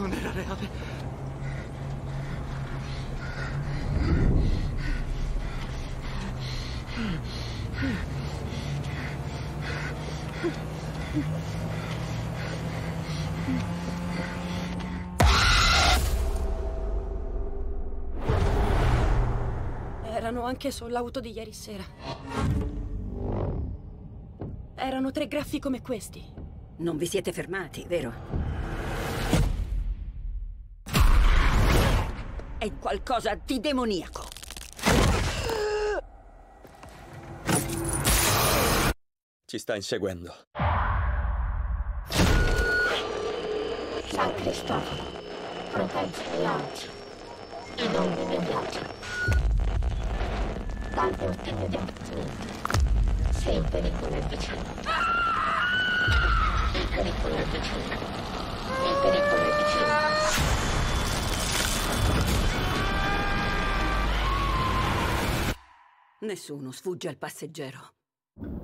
Non era reale. Erano anche sull'auto di ieri sera. Erano 3 graffi come questi. Non vi siete fermati, vero? È qualcosa di demoniaco. Ci sta inseguendo. San Cristoforo, protegge gli oggi e non li immediati. Dall'ultimo di appuntamento, se il pericolo è vicino. Il pericolo è vicino. Il pericolo è vicino. Nessuno sfugge al passeggero.